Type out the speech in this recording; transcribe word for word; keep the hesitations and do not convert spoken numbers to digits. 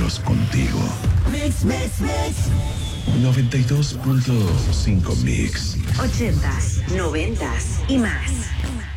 Dios contigo. Mix, mix, mix. noventa y dos punto cinco Mix. Ochentas, noventas y más.